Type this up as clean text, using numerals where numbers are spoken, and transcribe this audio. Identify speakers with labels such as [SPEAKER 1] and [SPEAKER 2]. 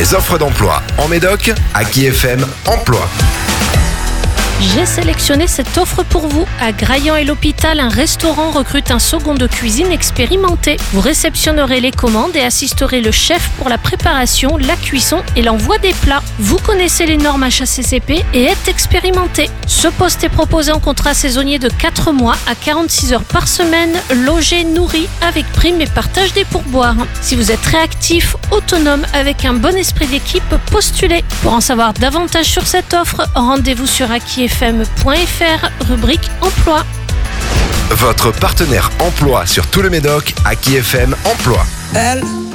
[SPEAKER 1] les offres d'emploi en Médoc, Aki FM Emploi.
[SPEAKER 2] J'ai sélectionné cette offre pour vous. À Graillan et l'hôpital, un restaurant recrute un second de cuisine expérimenté. Vous réceptionnerez les commandes et assisterez le chef pour la préparation, la cuisson et l'envoi des plats. Vous connaissez les normes HACCP et êtes expérimenté. Ce poste est proposé en contrat saisonnier de 4 mois à 46 heures par semaine, logé, nourri, avec prime et partage des pourboires. Si vous êtes réactif, autonome, avec un bon esprit d'équipe, postulez. Pour en savoir davantage sur cette offre, rendez-vous sur akifm.fr, rubrique emploi.
[SPEAKER 1] Votre partenaire emploi sur tout le Médoc, Aki FM Emploi.
[SPEAKER 3] Elle